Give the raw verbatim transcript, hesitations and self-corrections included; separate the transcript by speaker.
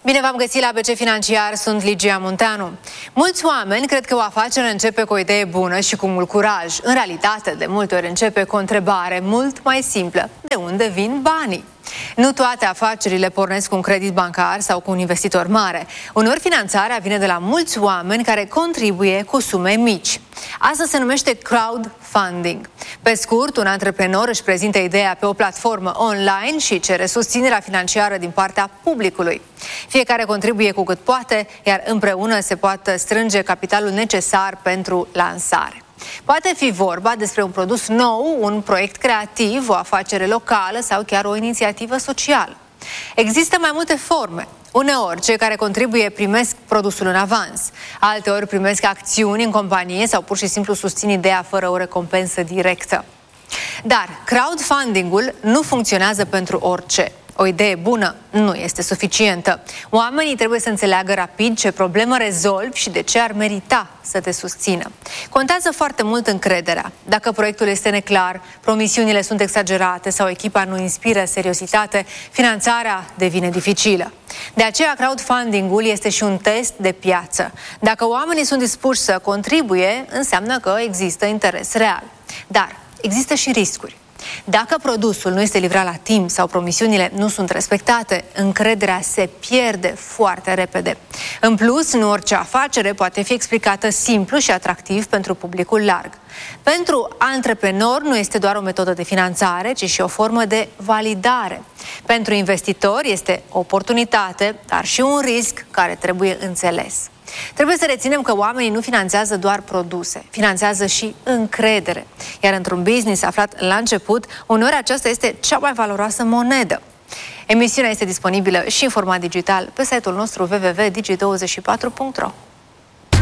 Speaker 1: Bine v-am găsit la A B C Financiar, sunt Ligia Munteanu. Mulți oameni cred că o afacere începe cu o idee bună și cu mult curaj. În realitate, de multe ori începe cu o întrebare mult mai simplă. De unde vin banii? Nu toate afacerile pornesc cu un credit bancar sau cu un investitor mare. Uneori finanțarea vine de la mulți oameni care contribuie cu sume mici. Asta se numește crowdfunding. Pe scurt, un antreprenor își prezintă ideea pe o platformă online și cere susținerea financiară din partea publicului. Fiecare contribuie cu cât poate, iar împreună se poate strânge capitalul necesar pentru lansare. Poate fi vorba despre un produs nou, un proiect creativ, o afacere locală sau chiar o inițiativă socială. Există mai multe forme. Uneori, cei care contribuie primesc produsul în avans, alteori primesc acțiuni în companie sau pur și simplu susțin ideea fără o recompensă directă. Dar crowdfunding-ul nu funcționează pentru orice. O idee bună nu este suficientă. Oamenii trebuie să înțeleagă rapid ce problemă rezolvi și de ce ar merita să te susțină. Contează foarte mult încrederea. Dacă proiectul este neclar, promisiunile sunt exagerate sau echipa nu inspiră seriozitate, finanțarea devine dificilă. De aceea, crowdfunding-ul este și un test de piață. Dacă oamenii sunt dispuși să contribuie, înseamnă că există interes real. Dar există și riscuri. Dacă produsul nu este livrat la timp sau promisiunile nu sunt respectate, încrederea se pierde foarte repede. În plus, nu orice afacere poate fi explicată simplu și atractiv pentru publicul larg. Pentru antreprenor nu este doar o metodă de finanțare, ci și o formă de validare. Pentru investitori este o oportunitate, dar și un risc care trebuie înțeles. Trebuie să reținem că oamenii nu finanțează doar produse, finanțează și încredere. Iar într-un business aflat la început, uneori aceasta este cea mai valoroasă monedă. Emisiunea este disponibilă și în format digital pe site-ul nostru w w w punct digi douăzeci și patru punct ro.